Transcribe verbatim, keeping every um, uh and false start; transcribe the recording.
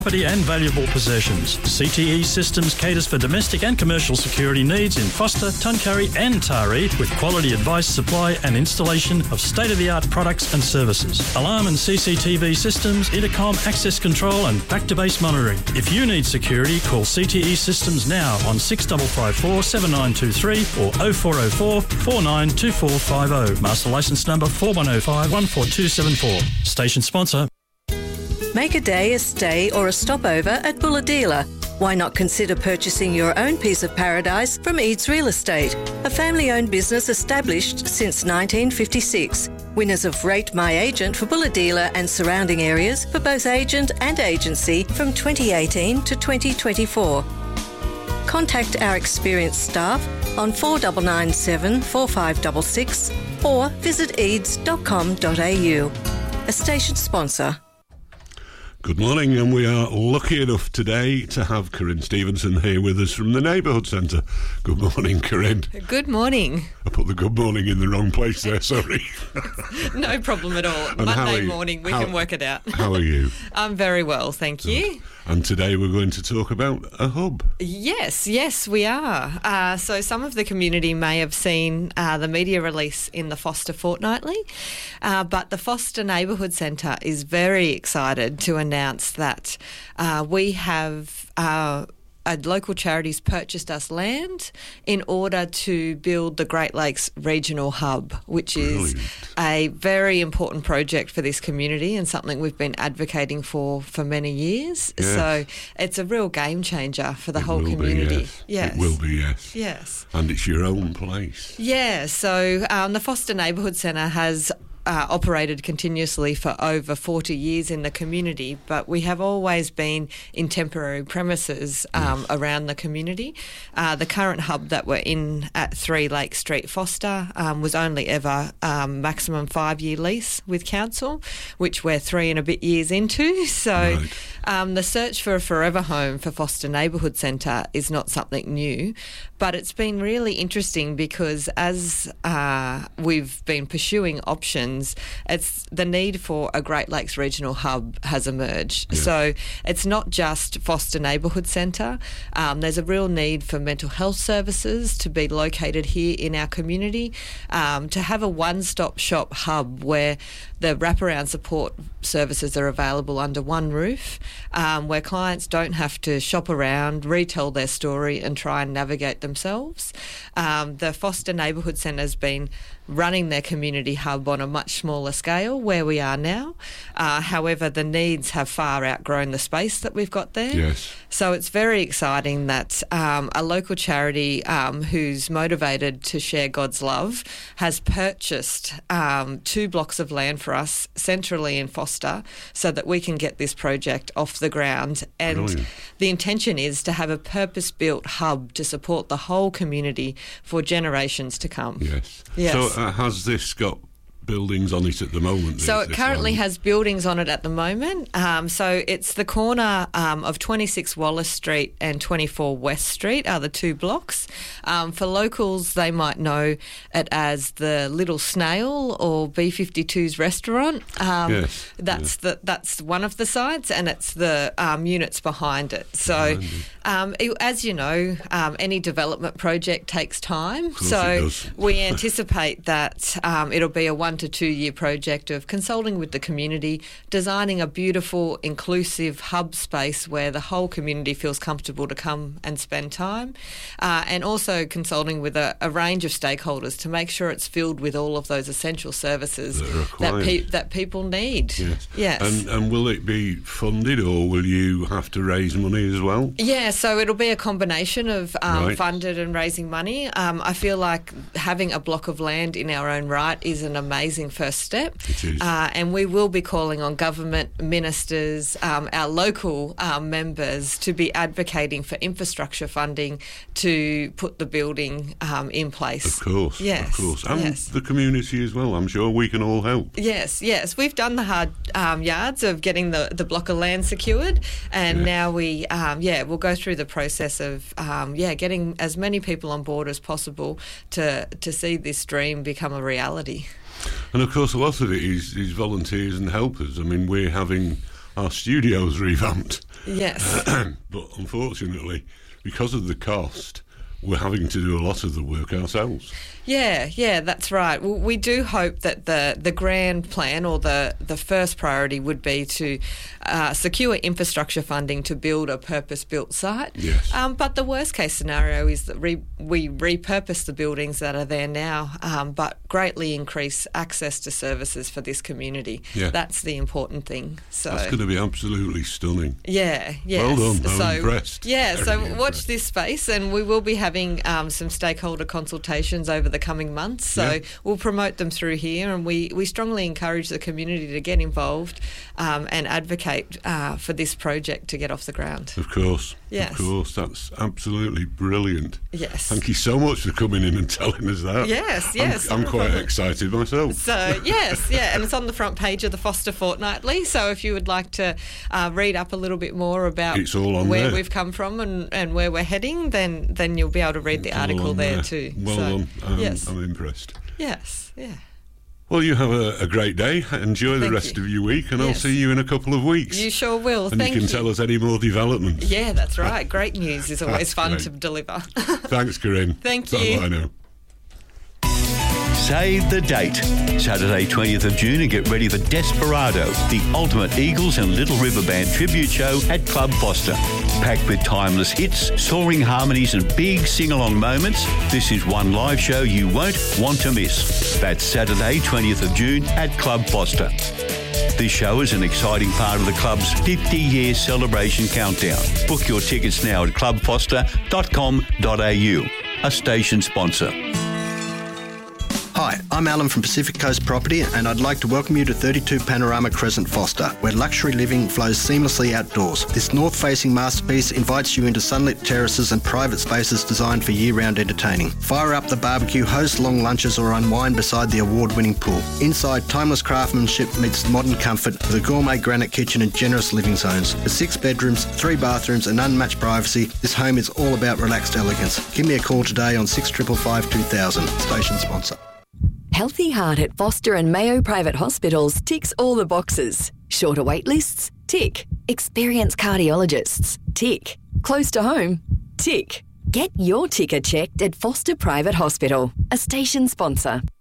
property and valuable possessions. C T E Systems caters for domestic and commercial security needs in Foster, Tuncurry and Taree with quality advice, supply and installation of state-of-the-art products and services. Alarm and C C T V systems, intercom, access control and back-to-base monitoring. If you need security, call C T E Systems now on six five five four, seven nine two three or oh four oh four, four nine two four five oh. Master licence number four one oh five, one four two seven four. Station sponsor. Make a day, a stay or a stopover at Bulahdelah. Why not consider purchasing your own piece of paradise from Eads Real Estate, a family-owned business established since nineteen fifty-six. Winners of Rate My Agent for Bulahdelah and surrounding areas for both agent and agency from twenty eighteen to twenty twenty-four. Contact our experienced staff on four nine nine seven, four five six six or visit eads dot com dot a u. A station sponsor. Good morning, and we are lucky enough today to have Corinne Stevenson here with us from the Neighbourhood Centre. Good morning, Corinne. Good morning. I put the good morning in the wrong place there, sorry. No problem at all. And Monday morning, we how, can work it out. How are you? I'm very well, thank Good. you. And today we're going to talk about a hub. Yes, yes, we are. Uh, so some of the community may have seen uh, the media release in the Foster Fortnightly, uh, but the Foster Neighbourhood Centre is very excited to announce that uh, we have... Uh, A local charity's purchased us land in order to build the Great Lakes Regional Hub, which is Brilliant. a very important project for this community and something we've been advocating for for many years. Yes. So it's a real game changer for the it whole community. Be, yes. yes. It will be, yes. Yes. And it's your own place. Yeah, so um, the Foster Neighbourhood Centre has Uh, operated continuously for over forty years in the community, but we have always been in temporary premises um, yes. around the community. Uh, the current hub that we're in at three Lake Street, Foster, um, was only ever um, maximum five-year lease with council, which we're three and a bit years into. So right. um, the search for a forever home for Foster Neighbourhood Centre is not something new, but it's been really interesting because as uh, we've been pursuing options, it's the need for a Great Lakes Regional Hub has emerged. Yeah. So it's not just Foster Neighbourhood Centre. Um, there's a real need for mental health services to be located here in our community, um, to have a one-stop shop hub where the wraparound support services are available under one roof, um, where clients don't have to shop around, retell their story and try and navigate themselves. Um, the Foster Neighbourhood Centre has been running their community hub on a much smaller scale where we are now. Uh, however, the needs have far outgrown the space that we've got there. Yes. So it's very exciting that um, a local charity um, who's motivated to share God's love has purchased um, two blocks of land for us centrally in Foster so that we can get this project off the ground. And Brilliant. The intention is to have a purpose-built hub to support the whole community for generations to come. Yes. Yes. So uh, has this got buildings on it at the moment? So it currently has buildings on it at the moment. Um, so it's the corner um, of twenty-six Wallace Street and twenty-four West Street are the two blocks. Um, for locals, they might know it as the Little Snail or B fifty-two's restaurant. Um, yes. That's yeah. the that's one of the sites, and it's the um, units behind it. So, Behind it. Um, it, as you know, um, any development project takes time. Of course So it does. we anticipate that um, it'll be a one to two year project of consulting with the community, designing a beautiful, inclusive hub space where the whole community feels comfortable to come and spend time, uh, and also consulting with a, a range of stakeholders to make sure it's filled with all of those essential services that, that, pe- that people need. Yes. Yes. And, and will it be funded or will you have to raise money as well? Yeah, so it'll be a combination of um, Right. funded and raising money. Um, I feel like having a block of land in our own right is an amazing first step. It is. Uh, and we will be calling on government, ministers, um, our local um, members to be advocating for infrastructure funding to put the building um, in place. Of course, Yes, of course. And yes. the community as well. I'm sure we can all help. Yes, yes. We've done the hard um, yards of getting the, the block of land secured, and Yes. now we, um, yeah, we'll go through the process of, um, yeah, getting as many people on board as possible to to see this dream become a reality. And of course, a lot of it is, is volunteers and helpers. I mean, we're having our studio's revamped. Yes. But unfortunately, because of the cost, we're having to do a lot of the work ourselves. Yeah, yeah, that's right. Well, we do hope that the, the grand plan or the, the first priority would be to uh, secure infrastructure funding to build a purpose-built site. Yes. Um, but the worst-case scenario is that re- we repurpose the buildings that are there now, um, but greatly increase access to services for this community. Yeah. That's the important thing. So That's going to be absolutely stunning. Yeah, yes. Well done. I'm so, impressed. Yeah, Very so impressed. watch this space, and we will be having um, some stakeholder consultations over the coming months. So Yeah. we'll promote them through here, and we, we strongly encourage the community to get involved um, and advocate uh, for this project to get off the ground. Of course. Yes. Of course. That's absolutely brilliant. Yes. Thank you so much for coming in and telling us that. Yes, yes. I'm, I'm no quite problem. excited myself. So, yes, yeah, and it's on the front page of the Foster Fortnightly. So if you would like to uh, read up a little bit more about It's all on where there. we've come from and, and where we're heading, then then you'll be able to read the It's all article on there, too. Well so, done. Um, yes, I'm impressed. yes, yeah. Well, you have a, a great day. Enjoy the Thank rest you. of your week, and I'll Yes. see you in a couple of weeks. You sure will. and Thank you can tell us any more developments. Yeah, that's right. Great news is always That's fun great. to deliver. Thanks, Corinne. Thank you. Bye-bye now. Save the date. Saturday, twentieth of June, and get ready for Desperado, the ultimate Eagles and Little River Band tribute show at Club Foster. Packed with timeless hits, soaring harmonies and big sing-along moments, this is one live show you won't want to miss. That's Saturday, twentieth of June at Club Foster. This show is an exciting part of the club's fifty-year celebration countdown. Book your tickets now at club foster dot com dot a u, a station sponsor. Hi, I'm Alan from Pacific Coast Property, and I'd like to welcome you to thirty-two Panorama Crescent Foster, where luxury living flows seamlessly outdoors. This north-facing masterpiece invites you into sunlit terraces and private spaces designed for year-round entertaining. Fire up the barbecue, host long lunches, or unwind beside the award-winning pool. Inside, timeless craftsmanship meets modern comfort with a gourmet granite kitchen and generous living zones. With six bedrooms, three bathrooms, and unmatched privacy, this home is all about relaxed elegance. Give me a call today on six five five two thousand. Station sponsor. Healthy Heart at Foster and Mayo Private Hospitals ticks all the boxes. Shorter wait lists? Tick. Experienced cardiologists? Tick. Close to home? Tick. Get your ticker checked at Foster Private Hospital, a station sponsor.